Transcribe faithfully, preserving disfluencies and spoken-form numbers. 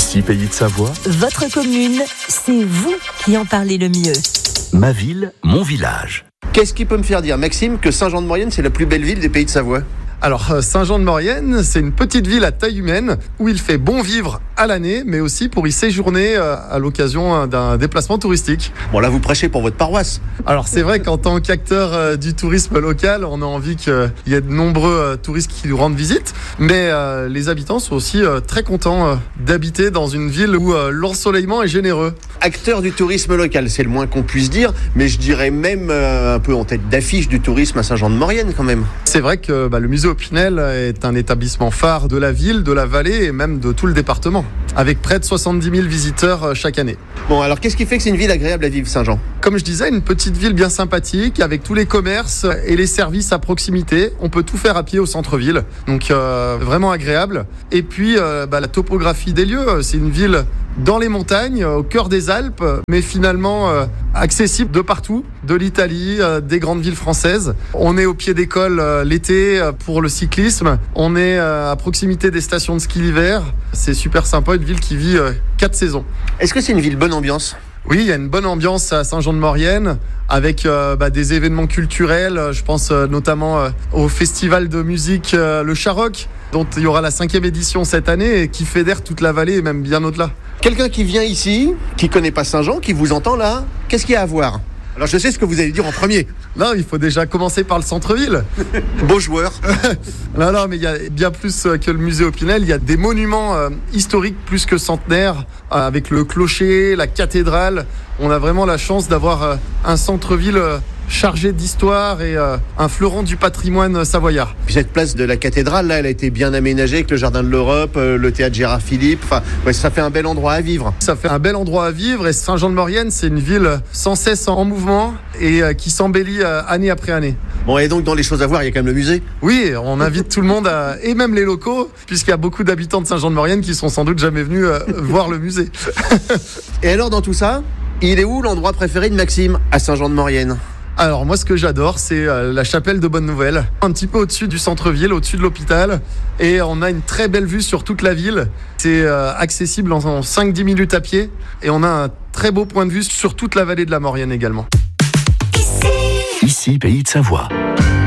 Ici, Pays de Savoie. Votre commune, c'est vous qui en parlez le mieux. Ma ville, mon village. Qu'est-ce qui peut me faire dire, Maxime, que Saint-Jean-de-Maurienne, c'est la plus belle ville des Pays de Savoie ? Alors, Saint-Jean-de-Maurienne, c'est une petite ville à taille humaine où il fait bon vivre à l'année, mais aussi pour y séjourner à l'occasion d'un déplacement touristique. Bon, là, vous prêchez pour votre paroisse. Alors, c'est vrai qu'en tant qu'acteur du tourisme local, on a envie qu'il y ait de nombreux touristes qui nous rendent visite, mais les habitants sont aussi très contents d'habiter dans une ville où l'ensoleillement est généreux. Acteur du tourisme local, c'est le moins qu'on puisse dire, mais je dirais même un peu en tête d'affiche du tourisme à Saint-Jean-de-Maurienne quand même. C'est vrai que bah, le musée Opinel est un établissement phare de la ville, de la vallée et même de tout le département, avec près de soixante-dix mille visiteurs chaque année. Bon, alors qu'est-ce qui fait que c'est une ville agréable à vivre, Saint-Jean ? Comme je disais, une petite ville bien sympathique, avec tous les commerces et les services à proximité. On peut tout faire à pied au centre-ville, donc euh, vraiment agréable. Et puis, euh, bah, la topographie des lieux, c'est une ville dans les montagnes, au cœur des Alpes, mais finalement euh, accessible de partout, de l'Italie, euh, des grandes villes françaises. On est au pied d'école euh, l'été euh, pour le cyclisme. On est euh, à proximité des stations de ski l'hiver. C'est super sympa, une ville qui vit euh, quatre saisons. Est-ce que c'est une ville bonne ambiance ? Oui, il y a une bonne ambiance à Saint-Jean-de-Maurienne avec euh, bah, des événements culturels. Je pense euh, notamment euh, au festival de musique euh, Le Charrock, dont il y aura la cinquième édition cette année et qui fédère toute la vallée et même bien au-delà. Quelqu'un qui vient ici, qui connaît pas Saint-Jean, qui vous entend là, qu'est-ce qu'il y a à voir ? Alors je sais ce que vous allez dire en premier. Non, il faut déjà commencer par le centre-ville. Beau joueur. Non, non, mais il y a bien plus que le musée Opinel. Il y a des monuments euh, historiques plus que centenaires, euh, avec le clocher, la cathédrale. On a vraiment la chance d'avoir euh, un centre-ville euh, chargé d'histoire et euh, un fleuron du patrimoine savoyard. Puis cette place de la cathédrale, là, elle a été bien aménagée avec le jardin de l'Europe, euh, le théâtre Gérard Philippe. Enfin, ouais, ça fait un bel endroit à vivre. Ça fait un bel endroit à vivre et Saint-Jean-de-Maurienne, c'est une ville sans cesse en mouvement et euh, qui s'embellit euh, année après année. Bon, et donc dans les choses à voir, il y a quand même le musée. Oui, on invite tout le monde à, et même les locaux, puisqu'il y a beaucoup d'habitants de Saint-Jean-de-Maurienne qui sont sans doute jamais venus euh, voir le musée. Et alors dans tout ça, il est où l'endroit préféré de Maxime à Saint-Jean-de-Maurienne ? Alors moi ce que j'adore c'est euh, la chapelle de Bonne-Nouvelle, un petit peu au-dessus du centre-ville, au-dessus de l'hôpital, et on a une très belle vue sur toute la ville. C'est euh, accessible en, en cinq à dix minutes à pied et on a un très beau point de vue sur toute la vallée de la Maurienne également. Ici, Pays de Savoie.